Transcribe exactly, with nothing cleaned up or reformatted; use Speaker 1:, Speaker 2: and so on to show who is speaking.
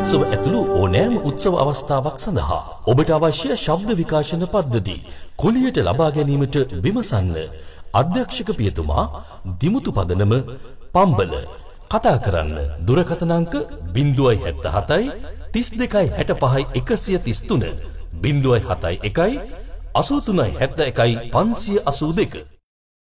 Speaker 1: උත්සව ඇතුළු ඕනෑම උත්සව අවස්ථාවක් සඳහා ඔබට අවශ්‍ය ශබ්ද විකාශන පද්ධති කුලියට ලබා ගැනීමට විමසන්න. අධ්‍යක්ෂක පියතුමා දිමුතු පදනම පම්බල. කතා කරන්න දුරකථන අංක ज़ीरो सात सात तीस दो साठ पाँच एक सौ तीस तीन ज़ीरो सात एक आठ तीन सात एक पाँच आठ दो